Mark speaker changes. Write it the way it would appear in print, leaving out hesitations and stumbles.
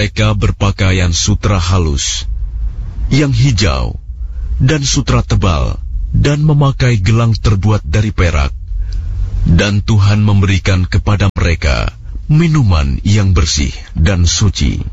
Speaker 1: Mereka berpakaian sutra halus, yang hijau, dan sutra tebal, dan memakai gelang terbuat dari perak. Dan Tuhan memberikan kepada mereka minuman yang bersih dan suci.